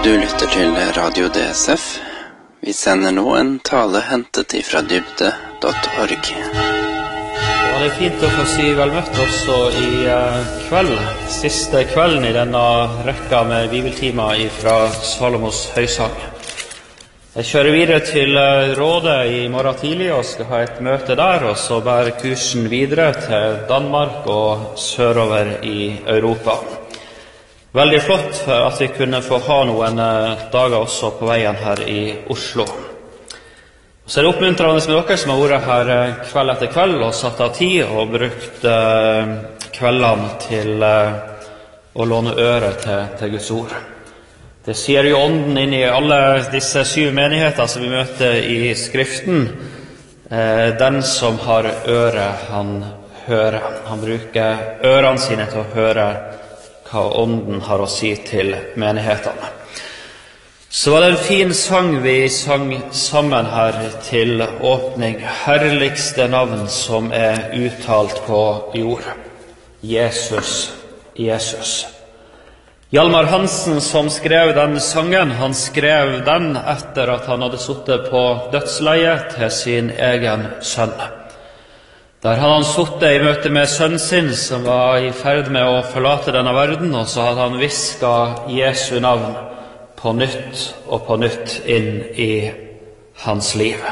Du lytter til Radio DSF. Vi sender nå en tale hentet ifra dybde.org. Ja, det fint å få si velmøtt også i kveld, siste kvelden i denne rekka med bibeltimer fra Salomos høysang. Jeg kjører videre til Råde i morgen tidlig og skal ha et møte der, og så bærer kursen videre til Danmark og sørover i Europa. Veldig flott at vi kunne få ha noen dager også på veien her i Oslo. Så det oppmuntrende med dere som har vært her kveld etter kveld og satt av tid og brukt kveldene til å låne øre til Guds ord. Det sier jo ånden inn i alle disse 7 menigheter som vi møter i Skriften. Den som har øre, han hører. Han bruker ørene sine til å høre hva ånden har å si til menighetene. Så var det en fin sang vi sang sammen her til åpning. Herligste navn som uttalt på jord. Jesus, Jesus. Hjalmar Hansen som skrev den sangen, han skrev den etter at han hadde suttet på dødsleiet til sin egen sønn. Der hadde han suttet i møte med sønnen sin, som var i ferd med å forlate denne verden, og så hadde han visket Jesu navn på nytt og på nytt inn i hans liv.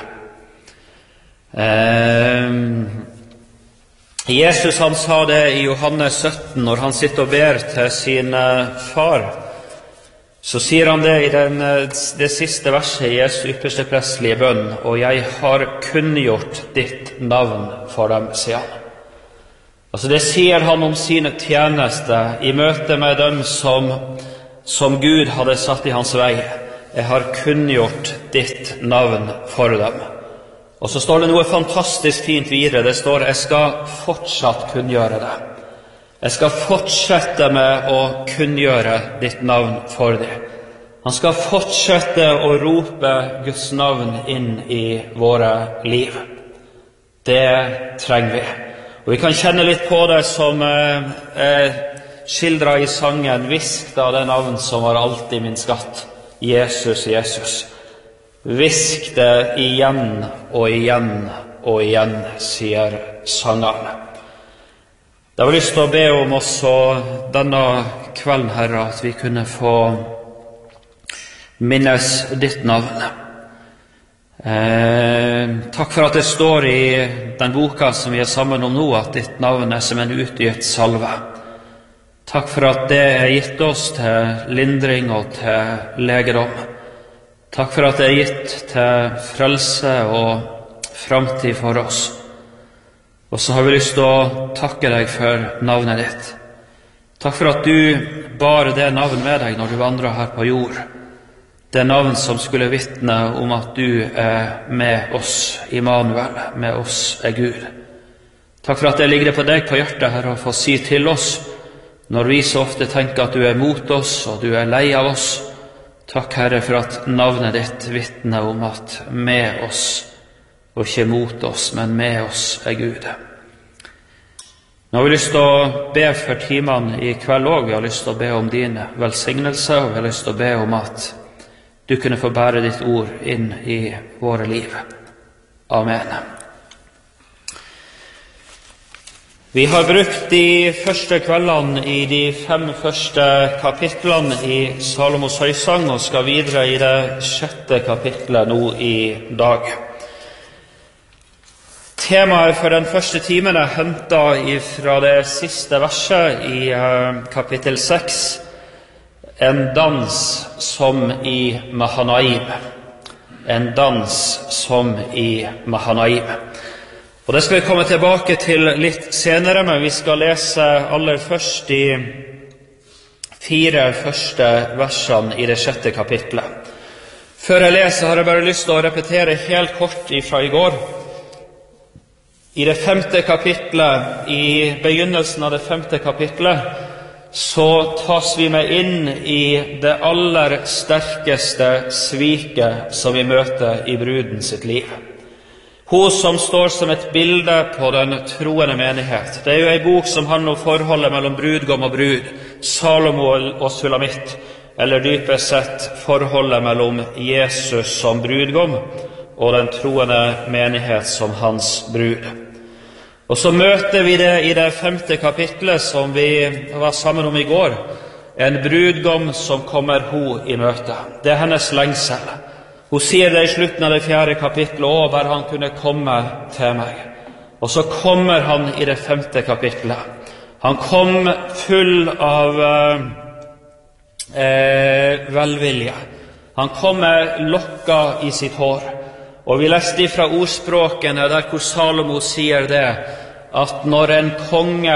Jesus han sa det i Johannes 17, når han sitter og ber til sin far, så sier han det i det siste verset i Jesu ypperste prestelige bønn, og jeg har kunngjort ditt navn for dem, sier han. Altså det sier han om sine tjeneste i møte med dem som Gud hadde satt i hans vei. Jeg har kunngjort ditt navn for dem. Og så står det noe fantastisk fint videre. Det står, jeg skal fortsatt kunngjøre det. Jeg skal fortsette med å kunngjøre ditt navn for deg. Han skal fortsette å rope Guds navn inn i våre liv. Det trenger vi. Og vi kan kjenne litt på det som skildret i sangen, «Visk da det navn som var alltid min skatt, Jesus, Jesus». Visk det igjen og igjen og igjen, sier sangeren. Da har vi lyst til å be om også denne kvelden, Herre, at vi kunne få minnes ditt navn. Takk for at det står i den boka som vi er sammen om nå, at ditt navn som en utgitt salve. Takk for at det gitt oss til lindring og til legedom. Takk for at det gitt til frelse og framtid for oss. Og så har vi lyst til å takke deg for navnet ditt. Takk for at du bar det navn med deg når du vandret her på jord. Det navn som skulle vittne om at du med oss, Immanuel, med oss Gud. Takk for at det ligger på deg på hjertet, Herre, å få si til oss, når vi så ofte tenker at du mot oss og du lei av oss. Takk, Herre, for at navnet ditt vittner om at med oss, og ikke mot oss, men med oss Gud. Nå har vi lyst til å be for timene i kveld også. Vi har lyst til å be om din velsignelse, og vi har lyst til å be om at du kunne få bære ditt ord inn i våre liv. Amen. Vi har brukt de første kveldene i de 5 første kapitlene i Salomos høysang, og skal videre i det 6. kapitlet nå i dag. Temaet for den første timen hentet fra det siste verset i kapittel 6, en dans som i Mahanaim. En dans som i Mahanaim. Og det skal vi komme tilbake til litt senere, men vi skal lese aller først de 4 første versene i det 6. kapitlet. Før jeg leser har jeg bare lyst til å repetere helt kort fra i går. I det 5. kapitlet, i begynnelsen av det 5. kapitlet, så tas vi med inn i det aller sterkeste sviket som vi møter i bruden sitt liv. Hun som står som et bilde på den troende menighet. Det jo en bok som handler om forholdet mellom brudgom og brud. Salomo og Sulamitt, eller dypest sett forholdet mellom Jesus som brudgom og den troende menighet som hans brud. Og så møter vi det i det 5. kapitlet som vi var sammen om i går, en brudgom som kommer hun i møte. Det hennes lengsel. Hun sier det i slutten av det 4. kapitlet, «Å, bare han kunne komme til meg». Og så kommer han i det 5. kapitlet. Han kom full av velvilje. Han kom med lokka i sitt hår. Og vi leste fra ordspråkene der hvor Salomo sier det, at når en konge,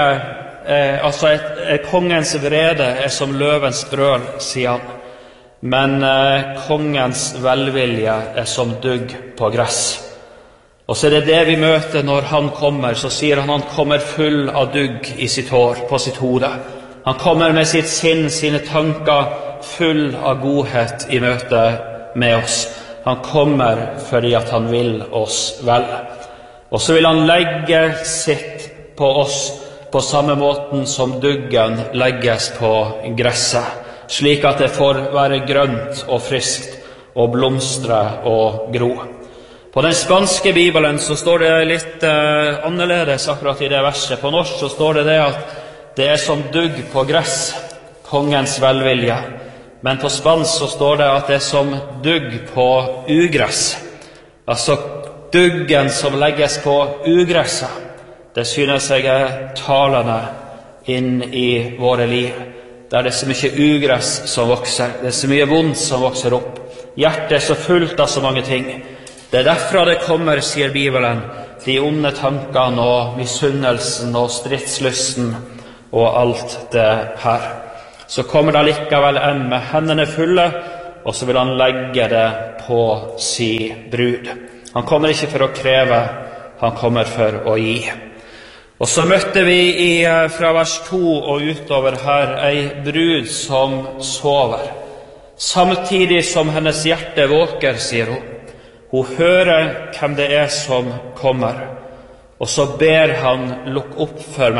kongens vrede som løvens brøl, sier han, men kongens velvilje som dugg på gress. Og så det vi møter når han kommer, så sier han kommer full av dugg i sitt hår, på sitt hode. Han kommer med sitt sinn, sine tanker, full av godhet i møte med oss. Han kommer fordi at han vil oss vel. Og så vil han legge sitt på oss på samme måten som duggen legges på gresset, slik at det får være grønt og friskt og blomstre og gro. På den spanske bibelen så står det litt annerledes akkurat i det verset. På norsk så står det at det som dugg på gress, kongens velvilje. Men på spansk så står det at det som dugg på ugress, altså duggen som legges på ugresset, det synes jeg talende inn i våre liv. Der det så mye ugress som vokser, det så mye vondt som vokser opp. Hjertet så fullt av så mange ting. Det derfra det kommer, sier Bibelen, de onde tankene og misunnelsen og stridslysten og alt det her. Så kommer det likevel en med hendene fulle, og så vil han legge det på si brud. Han kommer ikke for å kreve, han kommer for å gi. Og så møtte vi fra vers 2 og utover her ei brud som sover. Samtidig som hennes hjerte våker, sier hun. Hun hører hvem det som kommer. Og så ber han, lukk opp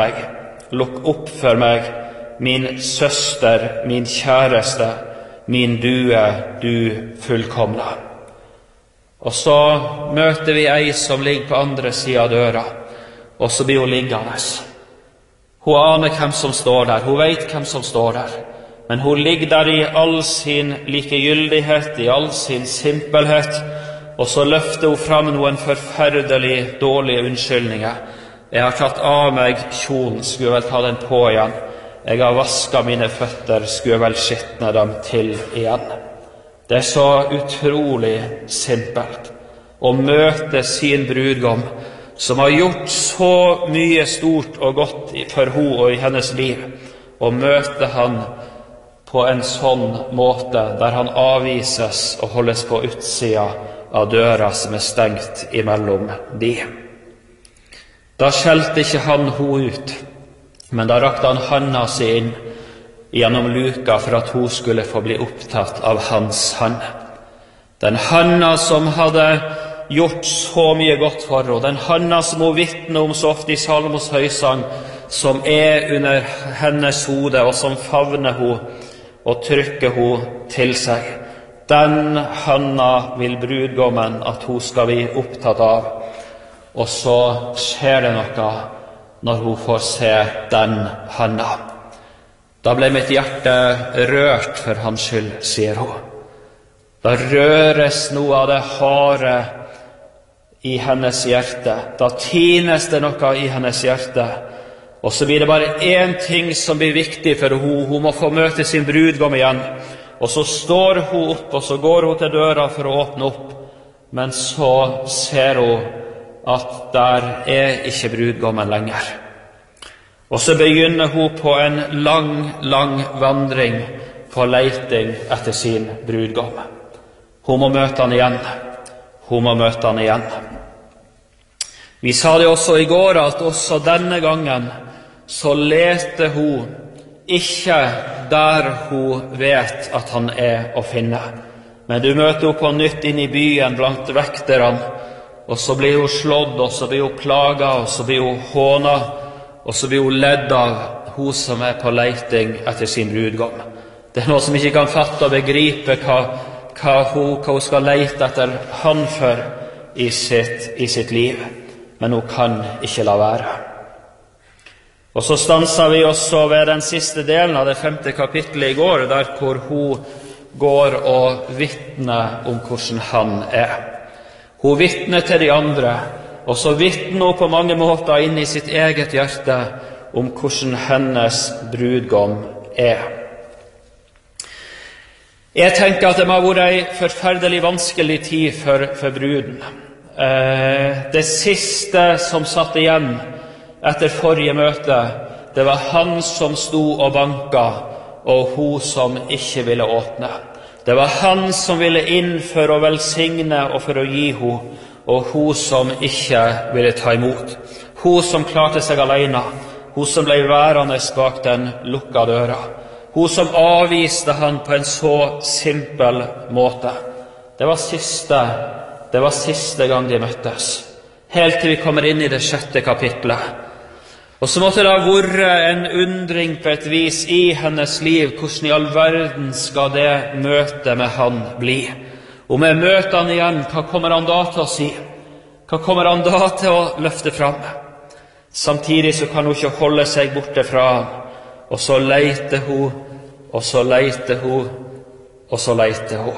for meg, min søster, min kjæreste, min due, du fullkomne. Og så møter vi ei som ligger på andre siden av døra, og så blir hun liggende. Hun aner hvem som står der, hun vet hvem som står der, men hun ligger der i all sin likegyldighet, i all sin simpelhet, og så løfter hun fram noen forferdelig dårlige unnskyldninger. Jeg har tatt av meg kjolen, skulle vel ta den på igjen. Jeg har vasket mine føtter, skulle vel skitne dem til igjen. Det så utrolig simpelt å møte sin brudgom, som har gjort så mye stort og godt for henne og i hennes liv, og møte han på en sånn måte, der han avvises og holdes på utsida av døra som stengt imellom de. Da skjelte ikke han hun ut, men da rakte han handa si inn gjennom luka for at hun skulle få bli opptatt av hans hand. Den handa som hadde gjort så mye godt for henne, den handa som hun vittner om så ofte i Salomos høysang, som under hennes hode og som favner henne og trykker henne til seg. Den handa vil brudgommen at hun skal bli opptatt av. Og så skjer det noe når hun får se den handa. Da ble mitt hjerte rørt for hans skyld, sier hun. Da røres noe av det harde i hennes hjerte. Da tines det noe i hennes hjerte. Og så blir det bare én ting som blir viktig for henne. Hun må få møte sin brudgom igjen. Og så står hun opp, og så går hun til døra for å åpne opp. Men så ser hun at der ikke brudgommen lenger. Og så begynner hun på en lang vandring på leiting etter sin brudgom. Hun må møte han igjen. Hun må møte han igjen. Vi sa det også i går, at også denne gangen så leter hun ikke der hun vet at han å finne. Men du møter henne på nytt inn i byen blant vekterne, og så blir hun slått, og så blir hun plaget, og så blir hun hånet, og så blir hun ledd av. hun som på leiting etter sin brudgom. Det noe som ikke kan fatte og begripe hva hun skal leite etter han for i sitt liv. Men hun kan ikke la være. Og så stanser vi også ved den siste delen av det 5. kapittelet i går, der hvor hun går og vittner om hvordan han Hun vittner til de andre, og så vittner hun på mange måter inn i sitt eget hjerte om hvordan hennes brudgom Jeg tenker at det må ha vært en forferdelig vanskelig tid for bruden. Det siste som satt igjen etter forrige møte, det var han som sto og banka, og hun som ikke ville åpne. Det var han som ville inn for å velsigne og for å gi henne, og hun som ikke ville ta imot. Hun som klarte seg alene, hun som ble værende bak den lukka døra. Hun som avviste han på en så simpel måte. Det var siste gang de møttes, helt til vi kommer inn i det 6. kapittelet. Og så måtte det ha vært en undring på et vis i hennes liv, hvordan i all verden skal det møte med han bli? Og med møter han igjen, hva kommer han da til å si? Hva kommer han da til å løfte fram? Samtidig så kan hun ikke holde seg borte fra han. Og så leiter hun, og så leiter hun, og så leiter hun.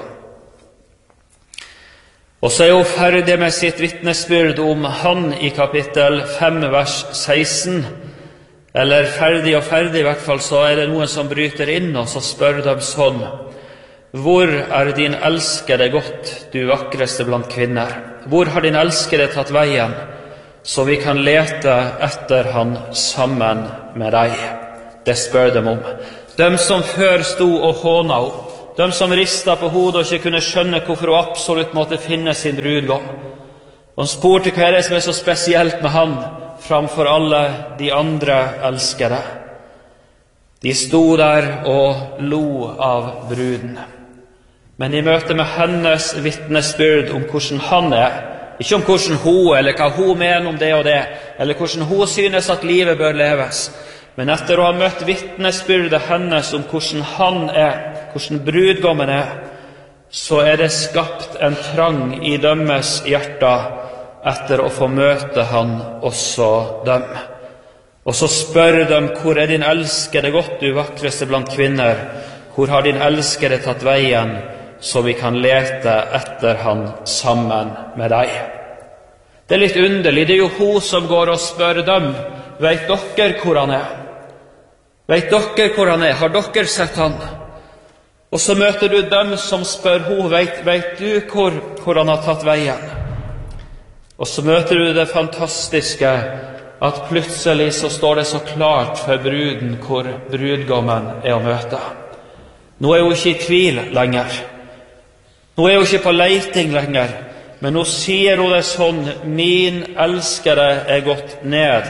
Og så hun ferdig med sitt vittnesbyrd om han i kapittel 5, vers 16. Eller ferdig og ferdig i hvert fall, så det noen som bryter inn, og så spør de sånn: Hvor din elskede gått, du vakreste blant kvinner? Hvor har din elskede tatt veien, så vi kan lete etter han sammen med deg? Det spør de om. De som før sto og håna henne, de som ristet på hodet og ikke kunne skjønne hvorfor hun absolutt måtte finne sin brudgom. Og han spurte hva det som så spesielt med han, framfor alle de andre elskede. De sto der og lo av bruden. Men i møte med hennes vittnesbyrd om hvordan han ikke om hvordan hun, eller hva hun mener om det og det, eller hvordan hun synes at livet bør leves, men etter å ha møtt vittnesbyrdet hennes om hvordan han hvordan brudgommen så det skapt en trang i dømmes hjerter etter å få møte han også dem. Og så spør de: Hvor din elskede gått, du vakreste blant kvinner? Hvor har din elskede tatt veien, så vi kan lete etter han sammen med deg? Det litt underlig, det jo hun som går og spør dem: Vet dere hvor han Vet dere hvor han Har dere sett han? Og så møter du dem som spør hun: Vet du hvor han har tatt veien? Og så møter du det fantastiske, at plutselig så står det så klart for bruden hvor brudgommen å møte. Nå hun ikke i tvil lenger. Nå hun ikke på leiting lenger, men nå sier hun det sånn: Min elskede gått ned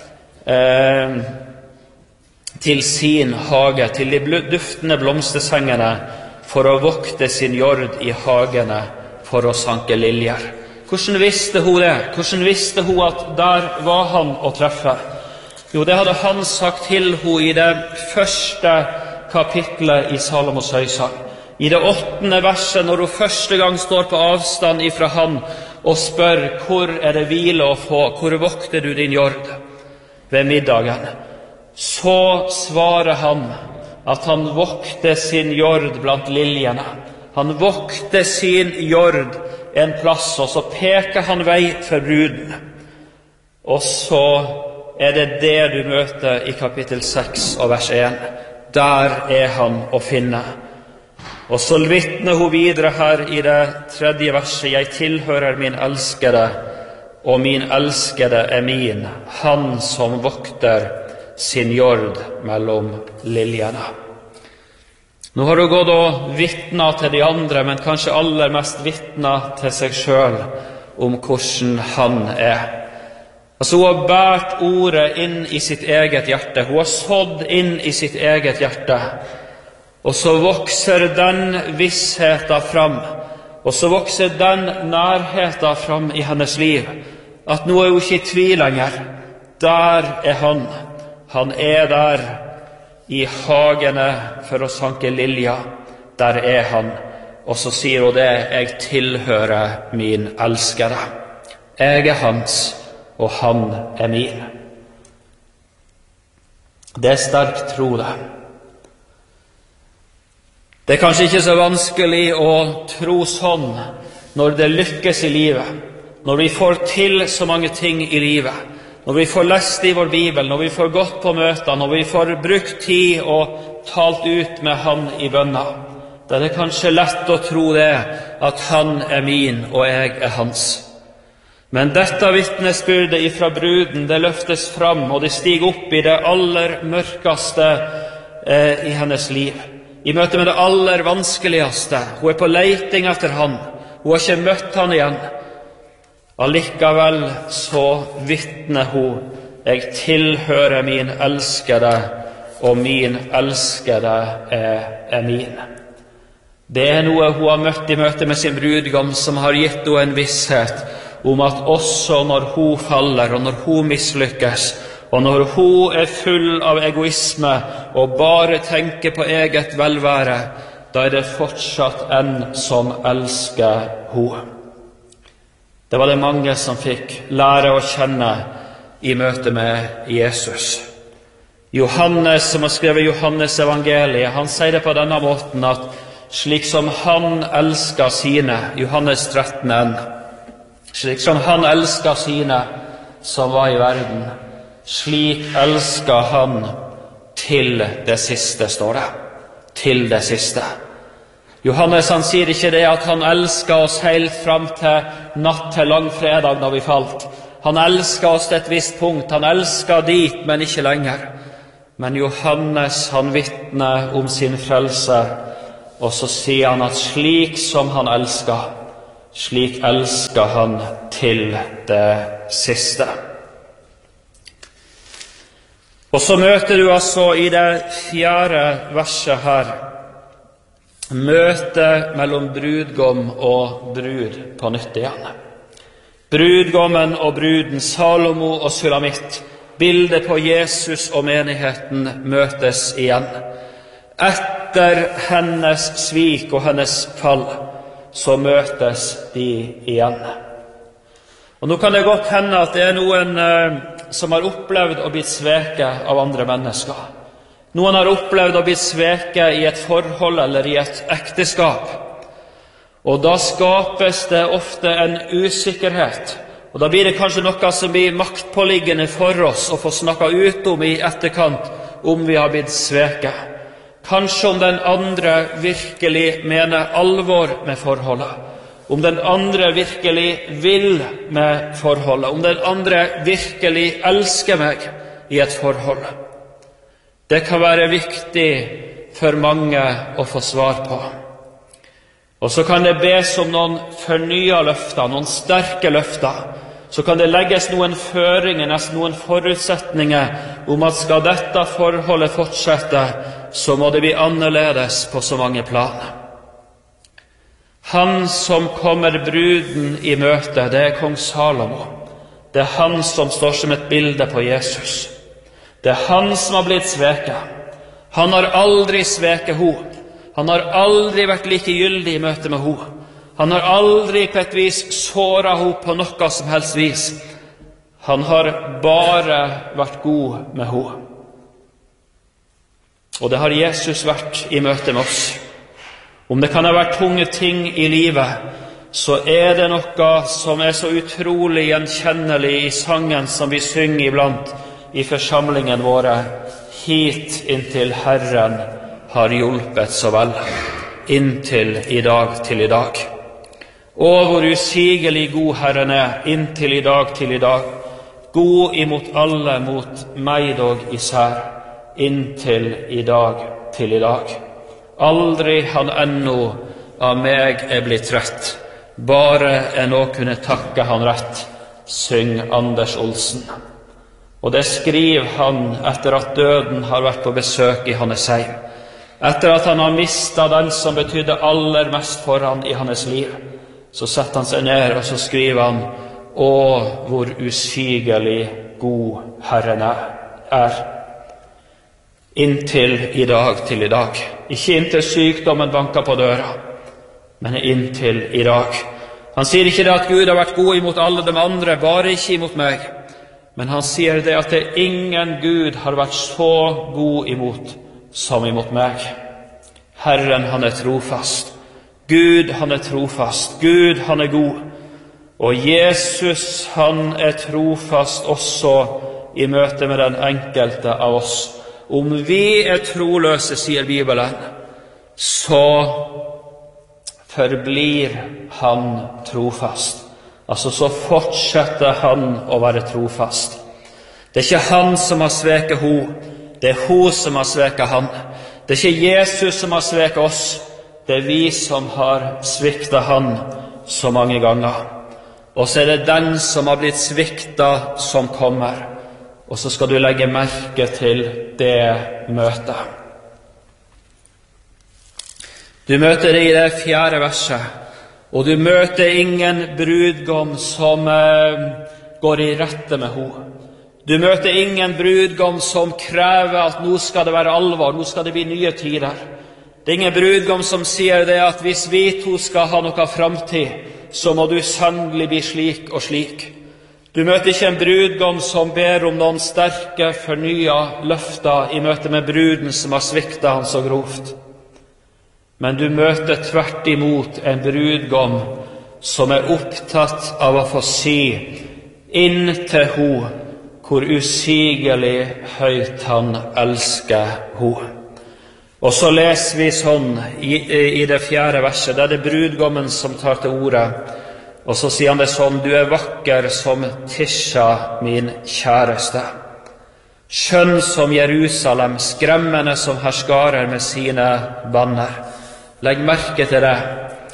til sin hage, til de duftende blomstersengene, for å vokte sin jord i hagene, for å sanke liljer. Hvordan visste hun det? Hvordan visste hun at der var han å treffe? Jo, det hadde han sagt til henne i det 1. kapittelet i Salomos høysang. I det 8. verset, når hun første gang står på avstand ifra han og spør: Hvor det hvile å få? Hvor vokter du din jord? Ved middagen. Så svarer han at han vokter sin jord blant liljene. Han vokter sin jord en plass, og så peker han vei for bruden. Og så det du møter i kapittel 6 og vers 1. Der han å finne. Og så vittner hun videre her i det 3. verset: Jeg tilhører min elskede, og min elskede min, han som vokter sin jord mellom liljene. Nå har hun gått og vittnet til de andre, men kanskje aller mest vittnet til seg selv om hvordan han Altså hun har båret ordet inn i sitt eget hjerte. Hun har sådd inn i sitt eget hjerte. Og så vokser den vissheten fram. Og så vokser den nærheten fram i hennes liv. At nå hun ikke i tvil lenger. Der han. Han der i hagene for å sanke lilja. Der han. Og så sier hun det, jeg tilhører min elskede. Jeg hans, og han min. Det sterkt tro det. Det kanskje ikke så vanskelig å tro sånn når det lykkes i livet, når vi får til så mange ting i livet, når vi får lest i vår Bibel, når vi får gått på møter, når vi får brukt tid og talt ut med Han i bønna. Da det kanskje lett å tro det, at Han min og jeg hans. Men dette vitnesbyrdet ifra bruden, det løftes fram, og det stiger opp i det aller mørkeste i hennes liv. I møte med det aller vanskeligste. Hun på leiting etter Han. Hun har ikke møtt Han igjen. Allikevel så vittner hun, jeg tilhører min elskede, og min elskede min. Det noe hun har møtt i møte med sin brudgom, som har gitt henne en visshet om at også når hun faller, og når hun mislykkes, og når hun full av egoisme og bare tenker på eget velvære, da det fortsatt en som elsker hun. Det var det mange som fikk lære å kjenne i møte med Jesus. Johannes, som har skrevet Johannes evangeliet, han sier det på denne måten at slik som han elsker sine, Johannes 13, slik som han elsker sine som var i verden, slik elsker han til det siste, står det. Til det siste. Johannes han sier ikke det at han elsker oss helt fram til natt til langfredag når vi falt. Han elsker oss til et visst punkt. Han elsker dit, men ikke lenger. Men Johannes han vittner om sin frelse, og så sier han at slik som han elsker, slik elsker han til det siste. Og så møter du altså i det 4. verset her møtet mellom brudgom og brud på nytt igjen. Brudgommen og bruden, Salomo og Sulamitt, bildet på Jesus og menigheten møtes igjen. Etter hennes svik og hennes fall, så møtes de igjen. Og nå kan det godt hende at det noen som har opplevd å bli sveket av andre mennesker. Noen har opplevd å bli sveket i et forhold eller i et ekteskap. Og da skapes det ofte en usikkerhet. Og da blir det kanskje noe som blir maktpåliggende for oss å få snakket ut om i etterkant om vi har blitt sveket. Kanskje om den andre virkelig mener alvor med forholdet. Om den andre virkelig vil med forholdet. Om den andre virkelig elsker meg i et forhold. Det kan være viktig for mange å få svar på. Og så kan det bes om noen fornyede løfter, noen sterke løfter. Så kan det legges noen føringer, nesten noen forutsetninger om at skal dette forholdet fortsette, så må det bli annerledes på så mange planer. Han som kommer bruden i møte, det kong Salomo. Det han som står som et bilde på Jesus. Det han som har blitt sveket. Han har aldri sveket henne. Han har aldri vært likegyldig i møte med henne. Han har aldri på et vis såret henne på noe som helst vis. Han har bare vært god med henne. Og det har Jesus vært i møte med oss. Om det kan ha vært tunge ting i livet, så det noe som så utrolig gjenkjennelig i sangen som vi synger iblant i forsamlingen våre. Hit inntil Herren har hjulpet så vel, inntil i dag til i dag. Å, hvor usigelig god Herren inntil i dag til i dag. God imot alle, mot meg dog især, inntil i dag til i dag. Aldri han ennå av meg blitt trett, bare nå kunne takke han rett, syng Anders Olsen. Og det skriver han etter at døden har vært på besøk i hans heim. Etter at han har mistet den som betydde aller mest for han i hans liv, så setter han seg ned og så skriver han, å, hvor usigelig god Herren er. inntil i dag til i dag. Ikke inntil sykdommen banker på døra, men inntil i dag. Han sier ikke det at Gud har vært god imot alle de andre, bare ikke imot meg. Men han sier det at det ingen Gud har vært så god imot som imot meg. Herren, han er trofast. Gud, han er trofast. Gud, han er god. Og Jesus, han er trofast også i møte med den enkelte av oss. Om vi er troløse, sier Bibelen, så forblir han trofast. Altså så fortsetter han å være trofast. Det er ikke han som har sveket hun, det er hun som har sveket han. Det er ikke Jesus som har sveket oss, det er vi som har sviktet han så mange ganger. Og så er det den som har blitt sviktet som kommer. Og så skal du legge merke til det møtet. Du møter det i det 4. verset, og du møter ingen brudgom som går i rette med henne. Du møter ingen brudgom som krever at nå skal det være alvor, nå skal det bli nye tider. Det er ingen brudgom som sier det at hvis vi to skal ha noe framtid, så må du sannelig bli slik og slik. Du møter ikke en brudgom som ber om noen sterke, fornyede løfter i møte med bruden som har sviktet han så grovt. Men du møter tvert imot en brudgom som er opptatt av å få si inn til henne hvor usigelig høyt han elsker henne. Og så leser vi sånn i det 4. verset, der det er brudgommen som tar til ordet. Og så sier han det sånn: du er vakker som Tisha, min kjæreste. Skjønn som Jerusalem, skremmende som herskarer med sine banner. Legg merke til det.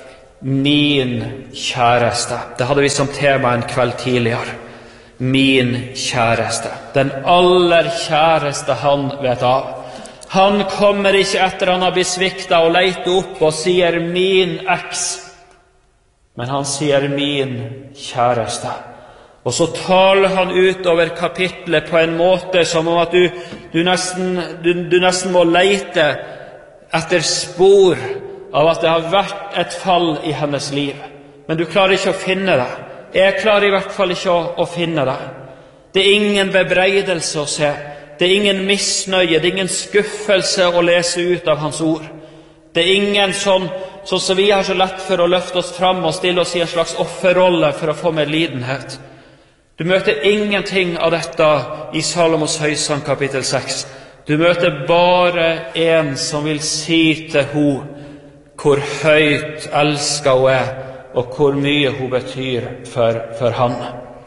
Min kjæreste. Det hadde vi som tema en kveld tidligere. Min kjæreste. Den aller kjæreste han vet av. Han kommer ikke etter han har blitt sviktet og leter opp og sier min eks, men han sier min kjæreste. Og så taler han ut over kapitlet på en måte som om at du nesten må lete etter spor av at det har vært et fall i hennes liv. Men du klarer ikke å finne det. Jeg klarer i hvert fall ikke å finne det. Det er ingen bebreidelse å se. Det er ingen misnøye, det er ingen skuffelse å lese ut av hans ord. Det er ingen sånn som vi har så lett for å løfte oss fram og stille oss i en slags offerrolle for å få medlidenhet. Du møter ingenting av dette i Salomos høysang kapittel 6. Du møter bare en som vil si til henne hvor høyt elsket hun er, og hvor mye hun betyr for han.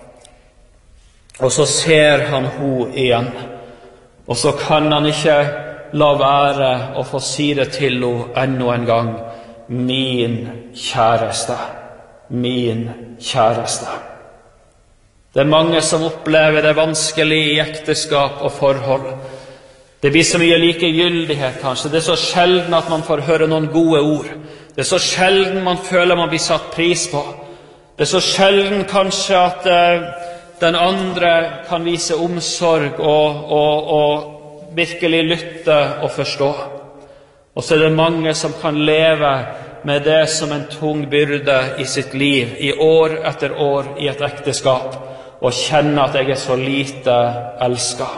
Og så ser han henne igjen. Og så kan han ikke la være å få si det til henne enda en gang. Min kjæreste, min kjæreste. Det er mange som opplever det vanskelig i ekteskap og forhold. Det blir så mye likegyldighet kanskje. Det er så sjelden at man får høre noen gode ord. Det er så sjelden man føler man blir satt pris på. Det er så sjelden kanskje at den andre kan vise omsorg og virkelig lytte og forstå. Og så er det mange som kan leve med det som en tung byrde i sitt liv, i år etter år i et ekteskap, og kjenne at jeg er så lite elsket.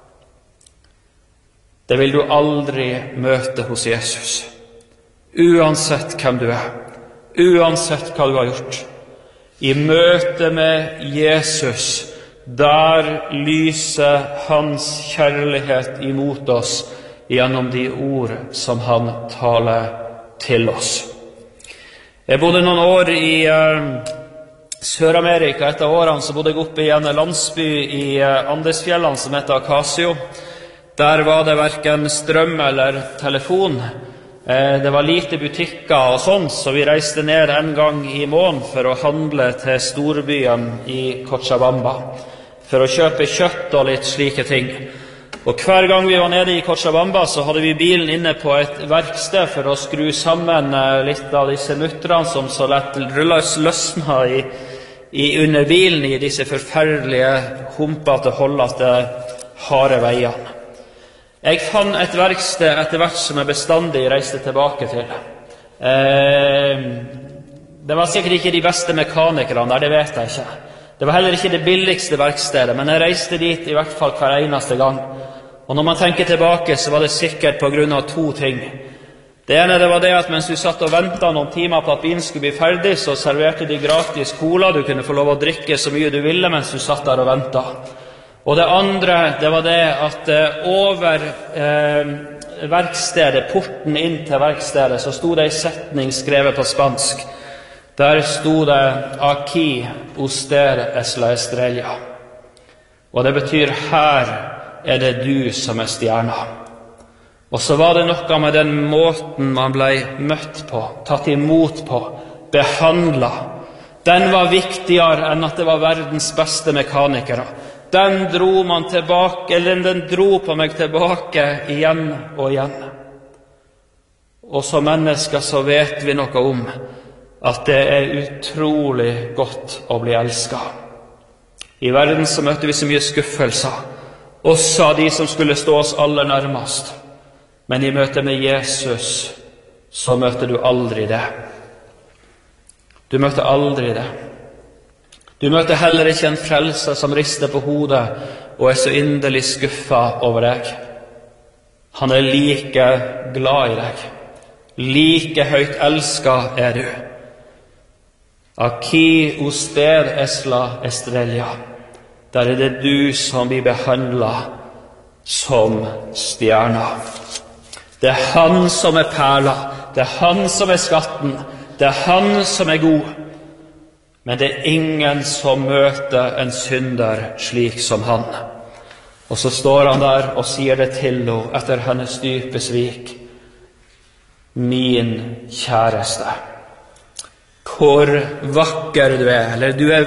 Det vil du aldri møte hos Jesus. Uansett hvem du er, uansett hva du har gjort. I møte med Jesus, der lyser hans kjærlighet imot oss gjennom de ord som han taler til oss. Jeg bodde noen år i Sør-Amerika. Etter årene så bodde jeg oppe i en landsby i Andesfjellene som heter Acasio. Der var det hverken strøm eller telefon. Det var lite butikker og sånn, så vi reiste ned en gang i måneden for å handle til storbyen i Cochabamba, for å kjøpe kjøtt og litt slike ting. Og hver gang vi var nede i Cochabamba, så hadde vi bilen inne på et verksted for å skru sammen litt av disse muttrene som så lett løsna under bilen i disse forferdelige, humpete, holdete, harde veiene. Jeg fant et verksted etter hvert som jeg bestandig reiste tilbake til. Det var sikkert ikke de beste mekanikerne der, det vet jeg ikke. Det var heller ikke det billigste verkstedet, men jeg reiste dit i hvert fall hver eneste gang. Og når man tenker tilbake, så var det sikkert på grunn av 2 ting. Det ene det var det at mens du satt og ventet noen timer på at bilen skulle bli ferdig, så serverte de gratis cola. Du kunne få lov å drikke så mye du ville mens du satt der og ventet. Og det andre, det var det at over verkstedet, porten inn til verkstedet, så sto det en setning skrevet på spansk. Der sto det «Aquí usted es la estrella». Og det betyr «Her er det du som er stjerna». Og så var det noe med den måten man ble møtt på, tatt imot på, behandlet. Den var viktigere enn at det var verdens beste mekanikere. Den dro man tilbake, eller den dro på meg tilbake igjen og igjen. Og som mennesker så vet vi noe om at det er utrolig godt å bli elsket. I verden så møter vi så mye skuffelser, også av de som skulle stå oss aller nærmest. Men i møte med Jesus så møter du aldri det. Du møter aldri det. Du møter heller ikke en frelser som rister på hodet og er så inderlig skuffet over deg. Han er like glad i deg. Like høyt elsket er du. Aquí usted es la estrella. Der er det du som blir behandlet som stjerna. Det er han som er perla. Det er han som er skatten. Det er han som er god. Men det er ingen som møter en synder slik som han. Og så står han der og sier det til henne etter hennes dype svik. Min kjæreste, hvor vakker du er, eller du er